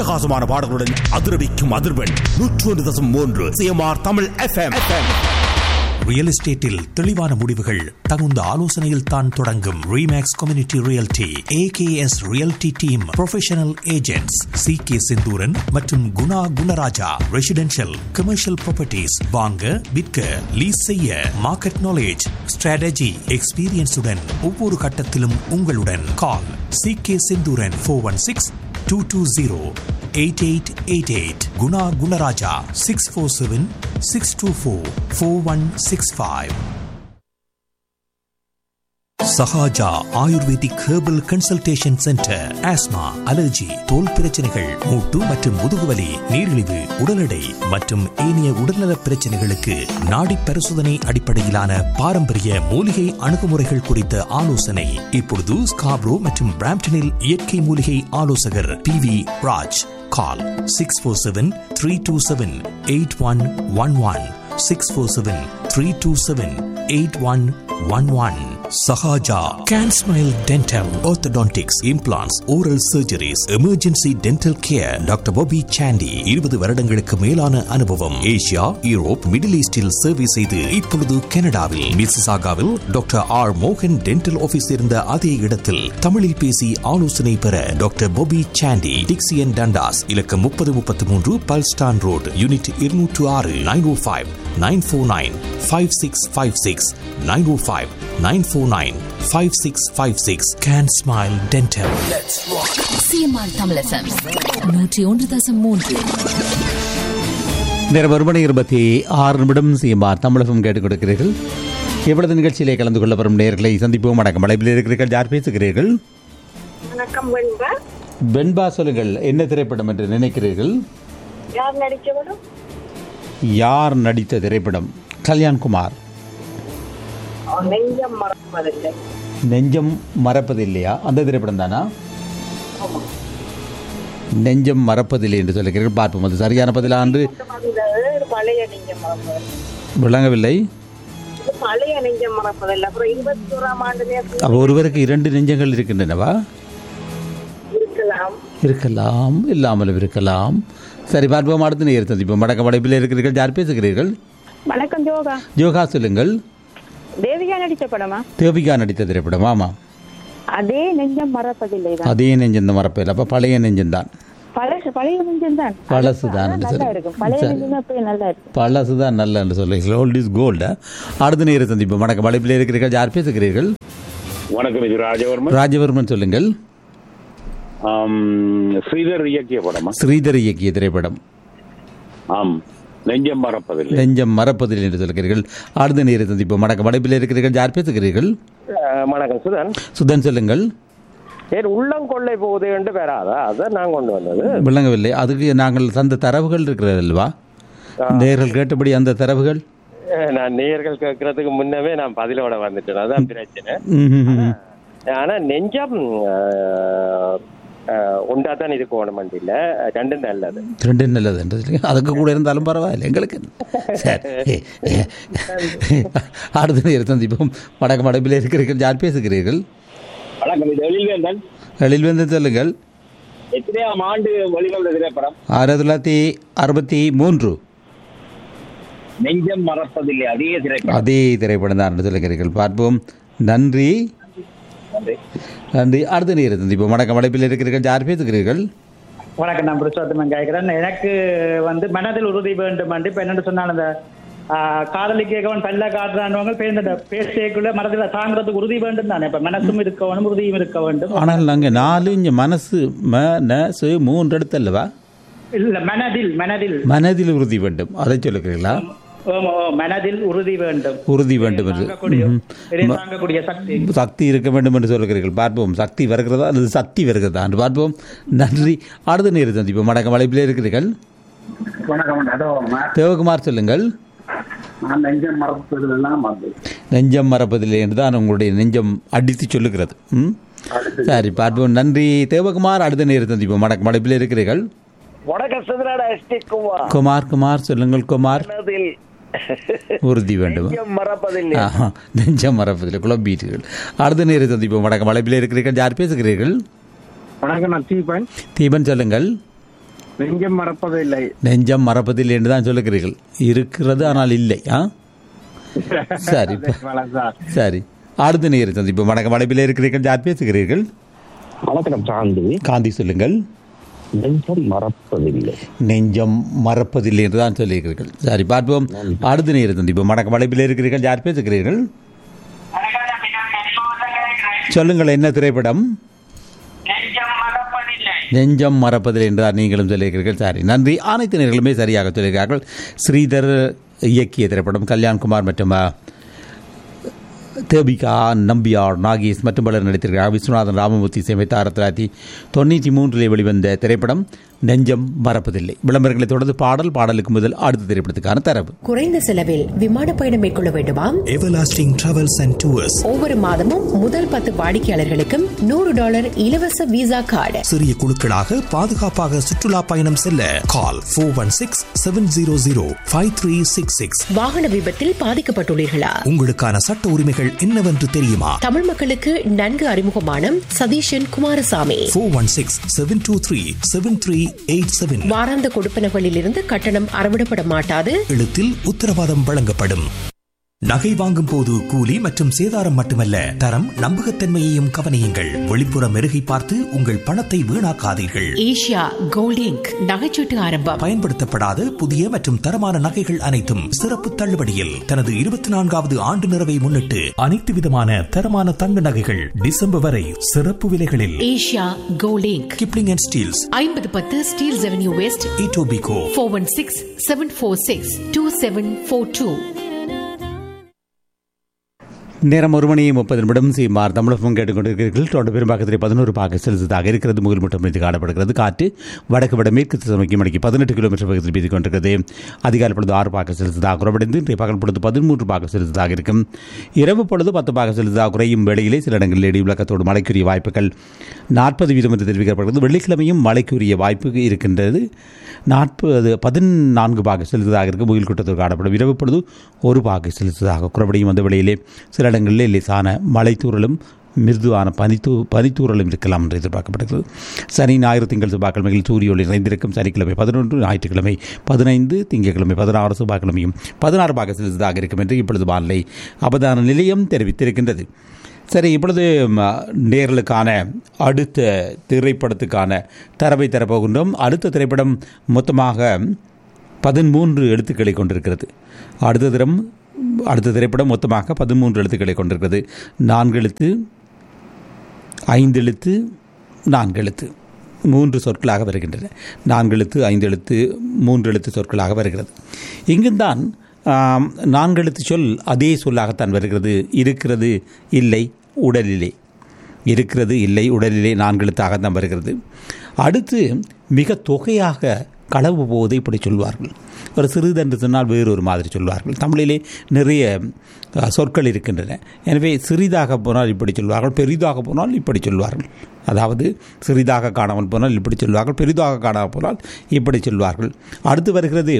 அட்டகாசமான பாடல்களுடன் அதிரவிக்கும் அதிர்வெண் 101.3 CMR Tamil FM. Real எஸ்டேட்டில் தெளிவான முடிவுகள் தகுந்த ஆலோசனையில் தான் தொடங்கும். Remakes community realty AKS realty team professional agents CK Senthuran மற்றும் Guna Gunaraja. Residential commercial properties வாங்க விற்க லீஸ் செய்ய மார்க்கெட் நாலேஜ் ஸ்ட்ராட்டஜி எக்ஸ்பீரியன்ஸுடன் ஒவ்வொரு கட்டத்திலும் உங்களுடன். கால் CK Senthuran 416-220-8888. Guna Gunaraja 647-624-4165. Sahaja ayurvedic herbal consultation centre. Asthma, allergy, தோல் பிரச்சனைகள், மூட்டு மற்றும் முதுகுவலி, நீரிழிவு, உடல் எடை மற்றும் ஏனைய உடல்நல பிரச்சனைகளுக்கு நாடி பரிசோதனை அடிப்படையிலான பாரம்பரிய மூலிகை அணுகுமுறைகள் குறித்த ஆலோசனை. இப்பொழுது ஸ்காப்ரோ மற்றும் பிராம்ப்டனில் இயற்கை மூலிகை ஆலோசகர் PV Raj. Call 647-327-8111. 647-327-8111. Sahaja Can Smile Dental, Orthodontics, Implants, Oral Surgeries, Emergency Dental Care. Dr. Bobby Chandy 20 வருடங்களுக்கு மேலான அனுபவம். ஏசியா, யூரோப், மிடில் ஈஸ்டில் சர்வீஸ் செய்து இப்பொழுது கனடாவில் மிசிசாகாவில் டாக்டர் R. மோகன் டென்டல் ஆபீஸ் இருந்த அதே இடத்தில் தமிழில் பேசி ஆலோசனை பெற டாக்டர் Bobby Chandy. டிக்சியன் டண்டாஸ் இலக்கம் 3033 பல்ஸ்டான் road, unit 206. 905-949-5656. 905-949-5656. Can Smile Dental. Let's rock. CMR Tamil FM 101.3. நேரம் 1:26 CMR தமிழ் FM கேட்டுக் கொடுக்கிறீர்கள். எவ்வளவு நிகழ்ச்சியிலே கலந்து கொள்ள வரும் நேயர்களை சந்திப்போம். வணக்கம். அழைப்பில் இருக்கிறீர்கள். யார் பேசுகிறீர்கள்? வணக்கம் வெண்பா. வெண்பா, சொல்லுங்கள். என்ன திரைப்படம் என்று நினைக்கிறீர்கள்? யார் நடித்த படம்? யார் நடித்த திரைப்படம்? கல்யாண்குமார். நெஞ்சம் மறப்பதில்லை. நெஞ்சம் மறப்பதில்லையா? அந்த திரைப்படம் தானா? நெஞ்சம் மறப்பதில்லை என்று சொல்லுகிறீர்கள். பார்ப்போம் அது சரியான பதிலா என்று. பழைய நெஞ்சம் மறப்பதில்லை. விளங்கவில்லை. பழைய நெஞ்சம் மறப்பதில்லை. அப்புறம் 21ஆம் ஆண்டு. அப்போ ஒருவருக்கு 2 நெஞ்சங்கள் இருக்கின்றனவா? இருக்கலாம். இருக்கலாம், இல்லாமலும் இருக்கலாம். சரி, பார்ப்போம். அடுத்த நேரம் சந்திப்போம். வணக்கம். அழைப்பில் இருக்கிறீர்கள். யார் பேசுகிறீர்கள்? வணக்கம். ஜோகா. ஜோகா, சொல்லுங்கள். தேவிகா நடித்த படமா? தேவிகா நடித்த திரைப்படம். ஆமா. அதே நெஞ்சம் மறப்பதில்லை. அதே நெஞ்சம் மறப்பதில்லை. அப்ப பழைய நெஞ்சம் தான். பழைய நெஞ்சம் தான். பழசுதான். பழசுதான் நல்ல என்று சொல்லுங்கள். Old is gold. அடுத்த நேரம் சந்திப்போம். வணக்கம். அழைப்பில் இருக்கிறீர்கள். யார் பேசுகிறீர்கள்? வணக்கம். இது ராஜவர்மன். ராஜவர்மன், சொல்லுங்கள். ஸ்ரீதர் இயக்கிய படமா? ஸ்ரீதர் இயக்கிய திரைப்படம். ஆம். நெஞ்சம் மறப்பதில்லை. நெஞ்சம் மறப்பதில்லை என்று சொல்கிறீர்கள். அடுத்த நேரம் சந்திப்போம். வணக்கம். அழைப்பில் இருக்கிறீர்கள். யார் பேசுகிறீர்கள்? வணக்கம். சுதன். சுதன், சொல்லுங்கள். உள்ளம் கொள்ளை போகுது என்று பெறாதா? அதான் நான் கொண்டு வந்தது. விளங்கவில்லை. அதுக்கு நாங்கள் தந்த தரவுகள் இருக்கிறது அல்லவா? நேயர்கள் கேட்டபடி அந்த தரவுகள் நான் நேயர்கள் கேட்கறதுக்கு முன்னவே நான் பதிலோட வந்துட்டேன். அதான் பிரச்சனை. ஆனா நெஞ்சம் உண்டாதான் இதுக்கு ஓணமண்டி இல்ல. ரெண்டும் நல்லது. ரெண்டும் நல்லது என்று அதுக்கு கூட இருந்தாலும் பரவாயில்லை எங்களுக்கு. சரி, அடுத்த நேரம் சந்திப்போம். வணக்கம். அடைப்பில் இருக்கிறீர்கள். யார் பேசுகிறீர்கள்? வணக்கம். இது எழில்வேந்தன். எழில்வேந்தன், சொல்லுங்கள். எத்தனையாம் ஆண்டு வெளிவந்த திரைப்படம்? 1963. நெஞ்சம் மறப்பதில்லை. அதே திரைப்படம். அதே திரைப்படம் தான் என்று சொல்லுகிறீர்கள். பார்ப்போம். நன்றி. நன்றி. அடுத்த நேரம் சந்திப்போம். வணக்கம். அழைப்பில் இருக்கிறீர்கள். யார் பேசுகிறீர்கள்? வணக்கம். நான் புருஷோத்தமன் கேட்கிறேன். எனக்கு மனதில் உறுதி வேண்டும் என்று இப்போ என்னென்னு சொன்னால் அந்த காதலிக்கவன் பல்ல காட்டுறானவங்க பேசக்குள்ள மனதில் தாங்கிறதுக்கு உறுதி வேண்டும் தானே. இப்போ மனசும் இருக்க வேண்டும், உறுதியும் இருக்க வேண்டும். ஆனால் நாங்கள் 4 இங்கே மனசு 3 எடுத்து அல்லவா? இல்லை, மனதில் உறுதி வேண்டும். அதை சொல்லுகிறீர்களா? மனதில் உறுதி வேண்டும். உறுதி வேண்டும் என்று சக்தி இருக்க வேண்டும் என்று சொல்லுகிறீர்கள். பார்ப்போம். சக்தி வருகிறதா அல்லது சக்தி வருகிறதா என்று பார்ப்போம். நன்றி. அடுத்த நேரம் சந்திப்போம். வணக்கம். அழைப்பில் இருக்கிறீர்கள். தேவகுமார், சொல்லுங்கள். நெஞ்சம் மறப்பதில்லை என்று தான் உங்களுடைய நெஞ்சம் அடித்து சொல்லுகிறது. சரி, பார்ப்போம். நன்றி தேவகுமார். அடுத்த நேரம் சந்திப்போம். வணக்கம். அழைப்பில் இருக்கிறீர்கள். குமார், சொல்லுங்கள். குமார், உறுதி வேண்டும். நெஞ்சம் மறப்பதில்லை. குழம்பீர்கள். அடுத்த நேரம் சந்திப்போம். வணக்கம். அழைப்பில் இருக்கிறீர்கள். யார் பேசுகிறீர்கள்? வணக்கம். நான் தீபன். தீபன், சொல்லுங்கள். நெஞ்சம் மறப்பதில்லை. நெஞ்சம் மறப்பதில்லை என்று தான் சொல்லுகிறீர்கள். இருக்கிறது ஆனால் இல்லை. சரி சரி, அடுத்த நேரம் சந்திப்பு. வணக்கம், அழைப்பில் இருக்கிறீர்கள், யார் பேசுகிறீர்கள்? வணக்கம் சாந்தி. காந்தி, சொல்லுங்கள். நெஞ்சம் மறப்பதில்லை. நெஞ்சம் மறப்பதில்லை என்று தான் சொல்லியிருக்கிறீர்கள். சரி, பார்ப்போம். அடுத்த நேரம் சந்திப்பு. வணக்கம், அழைப்பில் இருக்கிறீர்கள், யார் பேசுகிறீர்கள்? சொல்லுங்கள், என்ன திரைப்படம்? நெஞ்சம் மறப்பதில்லை என்றார் நீங்களும் சொல்லியிருக்கிறீர்கள். சரி, நன்றி. அனைத்து நேர்களுமே சரியாக சொல்லியிருக்கிறார்கள். ஸ்ரீதர் இயக்கிய திரைப்படம். கல்யாண்குமார் மற்றும் தேபிகா, நம்பியார், நாகேஷ் மற்றும் பலர் நடித்திருக்கிறார். விஸ்வநாதன் ராமமூர்த்தி இசையமைத்த 1993 வெளிவந்த திரைப்படம் நெஞ்சம் மறப்பதில்லை. விளம்பரங்களை தொடர்ந்து பாடலுக்கு முதல் அடுத்த திரைப்படத்துக்கான தரவு. குறைந்த செலவில் விமான பயணம் மேற்கொள்ள வேண்டுமா? எவர்லாஸ்டிங் டிராவல்ஸ் அண்ட் டூர்ஸ் ஒவ்வொரு மாதமும் முதல் 10 வாடிக்கையாளர்களுக்கும் $100 இலவச விசா கார்டு. சிறிய குழுக்களாக பாதுகாப்பாக சுற்றுலா பயணம் செல்ல கால் 416-700-5366. வாகன விபத்தில் பாதிக்கப்பட்டுள்ளீர்களா? உங்களுக்கான சட்ட உரிமைகள் என்னவென்று தெரியுமா? தமிழ் மக்களுக்கு நன்கு அறிமுகமான சதீஷன் குமாரசாமி. 416-723-7387. வாராந்த கொடுப்பனகளில் இருந்து கட்டணம் அறவிடப்பட மாட்டாது. எழுத்தில் உத்தரவாதம் வழங்கப்படும். நகை வாங்கும் போது கூலி மற்றும் சேதாரம் மட்டுமல்ல, தரம், நம்பகத்தன்மையையும் கவனியுங்கள். வெளிப்புற மெருகை பார்த்து உங்கள் பணத்தை வீணாக்காதீர்கள். ஏஷியா கோல்ட் இங்க் நகைச்சீட்டு ஆரம்பம். பயன்படுத்தப்படாத புதிய மற்றும் தரமான நகைகள் அனைத்தும் சிறப்பு தள்ளுபடியில். தனது 24வது ஆண்டு நிறைவை முன்னிட்டு அனைத்து விதமான தரமான தங்க நகைகள் டிசம்பர் வரை சிறப்பு விலைகளில். Asia gold ink, Kipling and Steeles, 5010 Steeles avenue west, Etobicoke. 416-746-2742. நேரம் 1:30 சீமார் தமிழகம் கேட்டுக்கொண்டிருக்கிறீர்கள். தொடர்ந்து பெரும்பாக்கத்திலே 11 பாக செலுத்ததாக இருக்கிறது. முகில் மூட்டம் மீது காணப்படுகிறது. காற்று வடக்கு வட மேற்கு திசைக்கு மணிக்கு 18 கிலோமீட்டர் வேகத்தில் வீசிக் கொண்டிருக்கிறது. அதிகாலை பொழுது 6 பாக செலுத்ததாக குறைவடைந்து இன்றைய பகல் பொழுது 13 பாக செலுத்ததாக இருக்கும். இரவு பொழுது 10 பாக செலுத்ததாக குறையும் வேளையிலே சில இடங்களில் இடி விளக்கத்தோடு மழைக்குரிய வாய்ப்புகள் 40% என்று தெரிவிக்கப்படுகிறது. வெள்ளிக்கிழமையும் மழைக்குரிய வாய்ப்பு இருக்கின்றது. 14 பாக செலுத்ததாக இருக்கும். முகில் கூட்டத்தோடு காணப்படும். இரவு பொழுது 1 பாக செலுத்ததாக குறைவடையும். அந்த வேளையிலே சில இடங்களில் லேசான மழைத்தூறலும் மிருதுவான பனித்தூறலும் இருக்கலாம் என்று எதிர்பார்க்கப்படுகிறது. சனி, ஞாயிறு, திங்கள், செவ்வாய்க்கிழமைகளில் சூரிய ஒளி நிறைந்திருக்கும். சனிக்கிழமை 11, ஞாயிற்றுக்கிழமை 15, திங்கட்கிழமை 16, செவ்வாய்க்கிழமையும் 16 பாக செலுத்ததாக இருக்கும் என்று இப்பொழுது வானிலை அவதான நிலையம் தெரிவித்திருக்கின்றது. சரி, இப்பொழுது நேர்களுக்கான அடுத்த திரைப்படத்துக்கான தரவை தரப்போகின்றோம். அடுத்த திரைப்படம் மொத்தமாக 13 எழுத்துக்களை கொண்டிருக்கிறது. அடுத்த திரைப்படம் மொத்தமாக 13 எழுத்துக்களை கொண்டிருக்கிறது. 4 எழுத்து, 5 எழுத்து, 4 எழுத்து, 3 சொற்களாக வருகின்றன. 4 எழுத்து, 5 எழுத்து, 3 எழுத்து சொற்களாக வருகிறது. இங்குதான் 4 எழுத்து சொல் அதே சொல்லாகத்தான் வருகிறது. இருக்கிறது, இல்லை, உடலிலே. இருக்கிறது, இல்லை, உடலிலே 4 எழுத்தாகத்தான் வருகிறது. அடுத்து மிக தொகையாக களவு போவதை இப்படி சொல்வார்கள். ஒரு சிறிது என்று சொன்னால் வேறொரு மாதிரி சொல்வார்கள். தமிழிலே நிறைய சொற்கள் இருக்கின்றன. எனவே சிறிதாக போனால் இப்படி சொல்வார்கள், பெரிதாக போனால் இப்படி சொல்வார்கள். அதாவது சிறிதாக காணாமல் போனால் இப்படி சொல்வார்கள், பெரிதாக காணாமல் போனால் இப்படி சொல்வார்கள். அடுத்து வருகிறது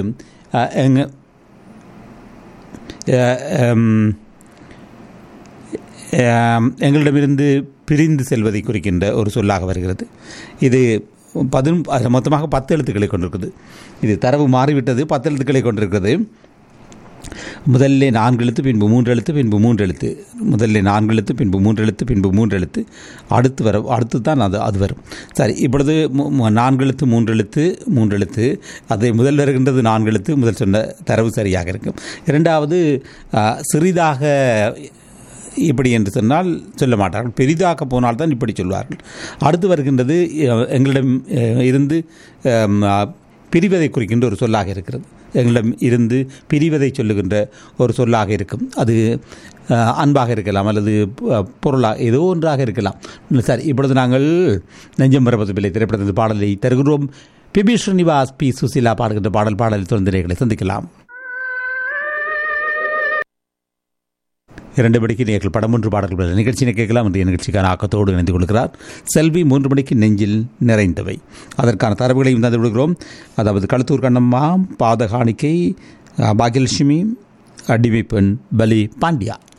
எங்களிடமிருந்து பிரிந்து செல்வதை குறிக்கின்ற ஒரு சொல்லாக வருகிறது. இது மொத்தமாக 10 எழுத்துக்களை கொண்டிருக்கிறது. இது தரவு மாறிவிட்டது. 10 எழுத்துக்களை கொண்டிருக்கிறது. முதல்ல 4 எழுத்து, பின்பு 3 எழுத்து, பின்பு 3 எழுத்து. முதல்ல 4 எழுத்து, பின்பு 3 எழுத்து, பின்பு 3 எழுத்து. அடுத்து தான் அது வரும். சரி, இப்பொழுது 4 எழுத்து, 3 எழுத்து, 3 எழுத்து. அது முதல் வருகின்றது 4 எழுத்து. முதல் சொன்ன தரவு சரியாக இருக்கும். இரண்டாவது சிறிதாக இப்படி என்று சொன்னால் சொல்ல மாட்டார்கள், பெரிதாக போனால் தான் இப்படி சொல்வார்கள். அடுத்து வருகின்றது எங்களிடம் இருந்து பிரிவதை குறிக்கின்ற ஒரு சொல்லாக இருக்கிறது. எங்களிடம் இருந்து பிரிவதை சொல்லுகின்ற ஒரு சொல்லாக இருக்கும். அது அன்பாக இருக்கலாம், அல்லது பொருளாக ஏதோ ஒன்றாக இருக்கலாம். சரி, இப்பொழுது நாங்கள் நெஞ்சம் மறப்பதில்லை திரைப்படத்தின் பாடலை தருகிறோம். பி ஸ்ரீனிவாஸ், பி சுசீலா பாடுகின்ற பாடலை தொடர்ந்து சந்திக்கலாம். 2 மணிக்கு நேர்கள் படம் 3 பாடல்கள் நிகழ்ச்சியை கேட்கலாம். இன்றைய நிகழ்ச்சிக்கான ஆக்கத்தோடு இணைந்து கொள்கிறார் செல்வி. 3 மணிக்கு நெஞ்சில் நிறைந்தவை. அதற்கான தரவுகளையும் தந்து விடுகிறோம். அதாவது களத்தூர் கண்ணம்மா, பாதகாணிக்கை, பாகியலட்சுமி, அடிமைப்பெண், பலி பாண்டியா.